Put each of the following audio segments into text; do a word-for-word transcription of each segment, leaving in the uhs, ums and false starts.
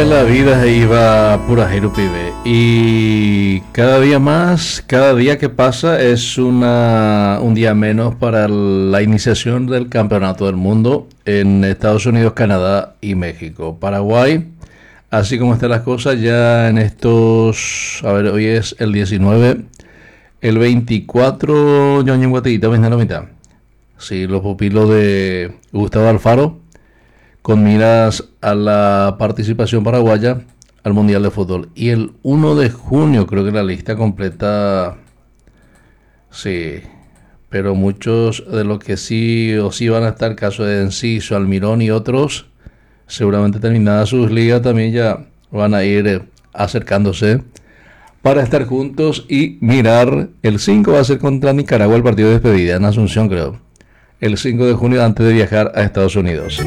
de la vida iba pura pibe. Y cada día más, cada día que pasa es una, un día menos para la iniciación del Campeonato del Mundo en Estados Unidos, Canadá y México. Paraguay, así como están las cosas ya en estos, a ver, hoy es el diecinueve, el veinticuatro, yo en Guatequita, la mitad. Sí, los pupilos de Gustavo Alfaro, con miras a la participación paraguaya al Mundial de Fútbol. Y el uno de junio creo que la lista completa, sí, pero muchos de los que sí o sí van a estar, caso de Enciso, Almirón y otros, seguramente terminadas sus ligas también ya van a ir eh, acercándose para estar juntos y mirar. El cinco va a ser contra Nicaragua, el partido de despedida en Asunción, creo. El cinco de junio, antes de viajar a Estados Unidos.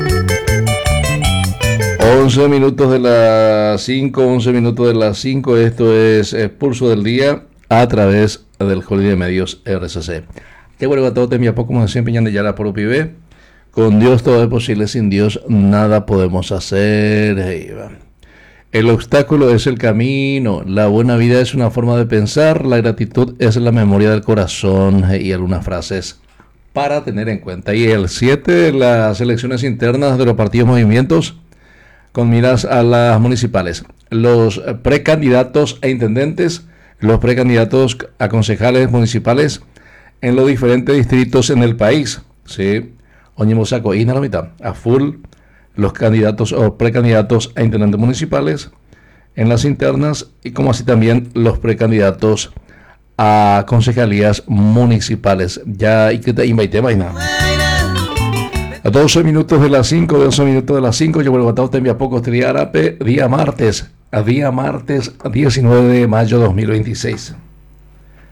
once minutos de las cinco, once minutos de las cinco. Esto es eh, Pulso del Día a través del Holiday de Medios R C C. Ya vuelvo a todo, te envía poco como siempre, ya de la por pibe. Con Dios todo es posible, sin Dios nada podemos hacer. El obstáculo es el camino, la buena vida es una forma de pensar, la gratitud es la memoria del corazón y algunas frases para tener en cuenta. Y el siete, las elecciones internas de los partidos movimientos con miras a las municipales. Los precandidatos a intendentes, los precandidatos a concejales municipales en los diferentes distritos en el país. Sí, oñemos saco y la mitad, a full los candidatos o precandidatos a intendentes municipales en las internas, y como así también los precandidatos a concejalías municipales. Ya, y que te invité, vaina. A doce minutos de las cinco, doce minutos de las cinco, yo vuelvo a estar, te envía poco, este día árabe, día martes, a día martes, diecinueve de mayo de dos mil veintiséis.